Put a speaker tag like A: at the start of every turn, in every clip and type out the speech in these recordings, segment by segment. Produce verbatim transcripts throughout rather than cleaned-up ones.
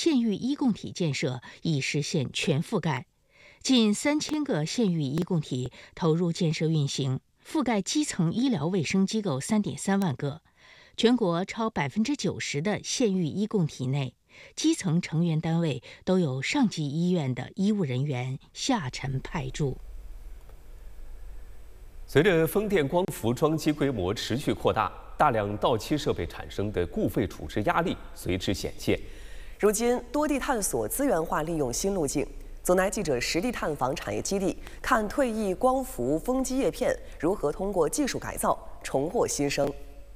A: 县域一共体建设已实现全覆盖，近三千个县域一共体投入建设运行，覆盖基层医疗卫生机构三点三万个。全国超百分之九十的县域一共体内，基层成员单位都有上级医院的医务人员下沉派驻。
B: 随着风电光伏装机规模持续扩大，大量到期设备产生的固废处置压力随之显现。
C: 如今，多地探索资源化利用新路径。总台记者实地探访产业基地，看退役光伏风机叶片如何通过技术改造重获新生。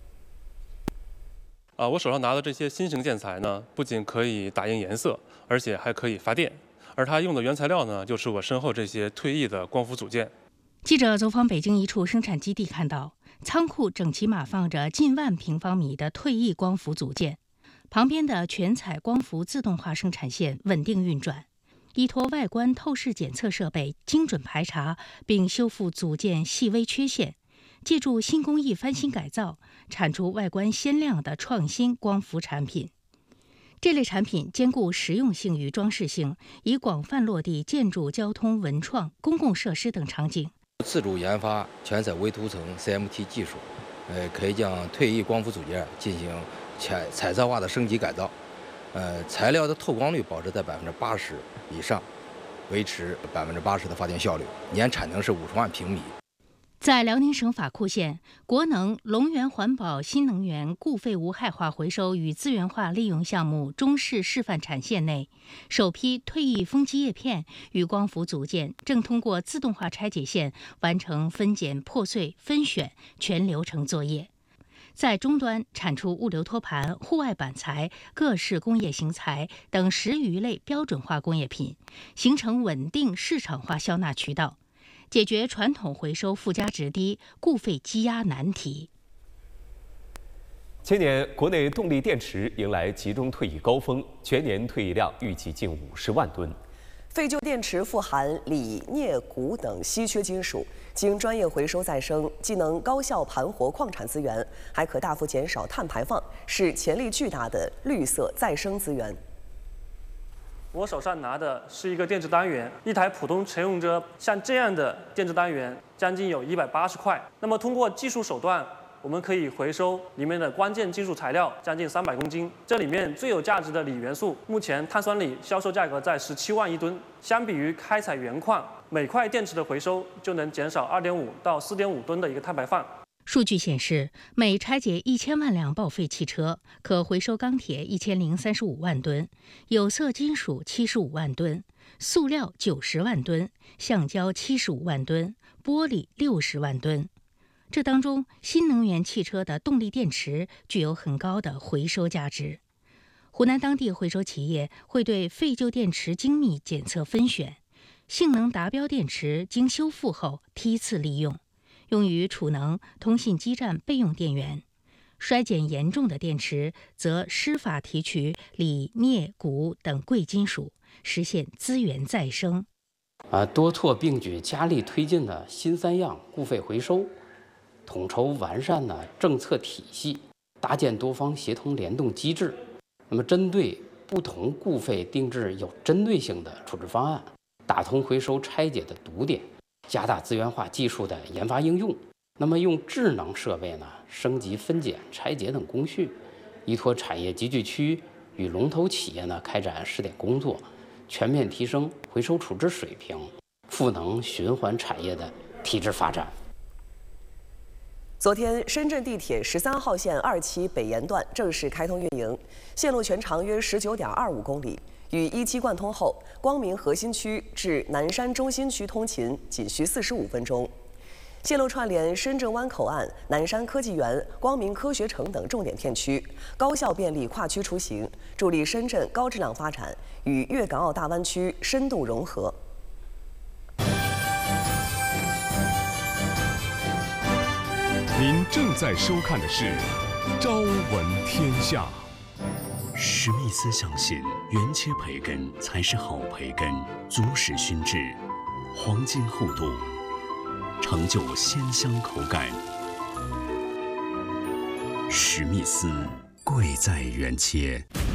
D: 啊，我手上拿的这些新型建材呢，不仅可以打印颜色，而且还可以发电。而它用的原材料呢，就是我身后这些退役的光伏组件。
A: 记者走访北京一处生产基地，看到仓库整齐码放着近万平方米的退役光伏组件，旁边的全采光伏自动化生产线稳定运转，依托外观透视检测设备精准排查并修复组件细微缺陷，借助新工艺翻新改造，产出外观鲜亮的创新光伏产品。这类产品兼顾实用性与装饰性，已广泛落地建筑、交通、文创、公共设施等场景。
E: 自主研发全彩微涂层 C M T 技术，呃，可以将退役光伏组件进行彩彩色化的升级改造，呃，材料的透光率保持在百分之八十以上，维持百分之八十的发电效率，年产能是五十万平米。
A: 在辽宁省法库县，国能龙源环保新能源固废无害化回收与资源化利用项目中试示范产线内，首批退役风机叶片与光伏组件正通过自动化拆解线完成分拣、破碎、分选全流程作业。在终端产出物流托盘、户外板材、各式工业型材等十余类标准化工业品，形成稳定市场化销纳渠道，解决传统回收附加值低、固废积压难题。
B: 今年国内动力电池迎来集中退役高峰，全年退役量预计近五十万吨。
C: 废旧电池富含锂、镍、钴等稀缺金属，经专业回收再生，既能高效盘活矿产资源，还可大幅减少碳排放，是潜力巨大的绿色再生资源。
D: 我手上拿的是一个电池单元，一台普通乘用车像这样的电池单元将近有一百八十块。那么通过技术手段，我们可以回收里面的关键金属材料将近三百公斤。这里面最有价值的锂元素，目前碳酸锂销售价格在十七万一吨。相比于开采原矿，每块电池的回收就能减少二点五到四点五吨的一个碳排放。
A: 数据显示，每拆解一千万辆报废汽车，可回收钢铁一千零三十五万吨，有色金属七十五万吨，塑料九十万吨，橡胶七十五万吨，玻璃六十万吨。这当中，新能源汽车的动力电池具有很高的回收价值。湖南当地回收企业会对废旧电池精密检测分选，性能达标电池经修复后梯次利用，用于储能、通信基站备用电源。衰减严重的电池则施法提取锂、镍、钴等贵金属，实现资源再生。
F: 啊，多措并举，加力推进的新三样固废回收，统筹完善呢政策体系，搭建多方协同联动机制。那么，针对不同固废定制有针对性的处置方案，打通回收拆解的堵点，加大资源化技术的研发应用。那么，用智能设备呢升级分拣、拆解等工序，依托产业集聚区与龙头企业呢开展试点工作，全面提升回收处置水平，赋能循环产业的体制发展。
C: 昨天，深圳地铁十三号线二期北延段正式开通运营，线路全长约十九点二五公里。与一期贯通后，光明核心区至南山中心区通勤仅需四十五分钟。线路串联深圳湾口岸、南山科技园、光明科学城等重点片区，高效便利跨区出行，助力深圳高质量发展与粤港澳大湾区深度融合。
G: 您正在收看的是《朝闻天下》。
H: 史密斯相信，原切培根才是好培根，足使熏制，黄金厚度，成就鲜香口感。史密斯，贵在原切。